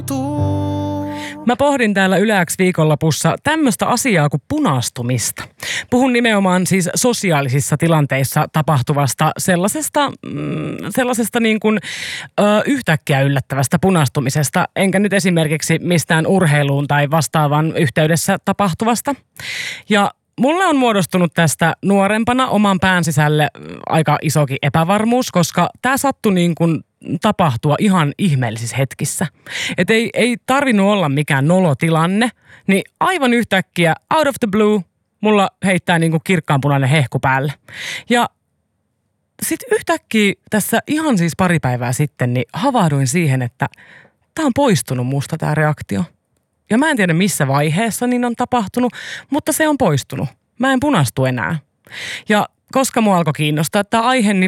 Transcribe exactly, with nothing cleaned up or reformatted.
Mä pohdin täällä Yle X viikonlopussa tämmöistä asiaa kuin punastumista. Puhun nimenomaan siis sosiaalisissa tilanteissa tapahtuvasta sellaisesta, mm, sellaisesta niin kuin ö, yhtäkkiä yllättävästä punastumisesta, enkä nyt esimerkiksi mistään urheiluun tai vastaavan yhteydessä tapahtuvasta. Ja mulle on muodostunut tästä nuorempana oman pään sisälle aika isokin epävarmuus, koska tämä sattui niin kuin tapahtua ihan ihmeellisissä hetkissä. Että ei, ei tarvinnut olla mikään nolotilanne, niin aivan yhtäkkiä out of the blue mulla heittää niin kuin kirkkaanpunainen hehku päälle. Ja sitten yhtäkkiä tässä ihan siis pari päivää sitten niin havahduin siihen, että tämä on poistunut musta tämä reaktio. Ja mä en tiedä missä vaiheessa niin on tapahtunut, mutta se on poistunut. Mä en punastu enää. Ja koska mua alkoi kiinnostaa tämä aihe, niin